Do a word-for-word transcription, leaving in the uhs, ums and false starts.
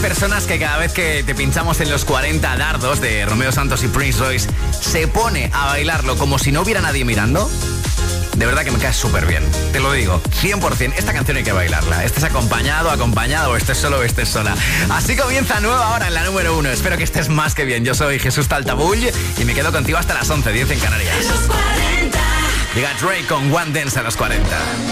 personas que cada vez que te pinchamos en los cuarenta dardos de Romeo Santos y Prince Royce se pone a bailarlo como si no hubiera nadie mirando? De verdad que me cae súper bien, te lo digo, cien por ciento. Esta canción hay que bailarla, estés acompañado, acompañado, o estés solo o estés sola. Así comienza nueva hora en la número uno. Espero que estés más que bien. Yo soy Jesús Taltabull y me quedo contigo hasta las once, diez en Canarias. Llega Drake con One Dance a los cuarenta.